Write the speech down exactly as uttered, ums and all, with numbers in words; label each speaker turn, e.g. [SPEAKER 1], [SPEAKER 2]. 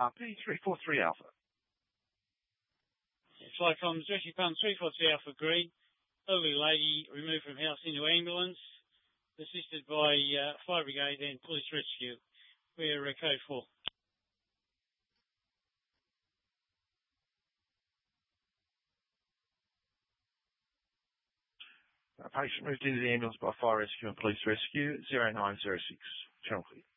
[SPEAKER 1] Uh, P three four three Alpha.
[SPEAKER 2] Flight comms, Rescue Pump three four three Alpha Green. Elderly lady removed from house into ambulance, assisted by uh, fire brigade and police rescue. We're uh, code four.
[SPEAKER 1] A patient moved into the ambulance by fire rescue and police rescue, zero nine zero six, channel clear.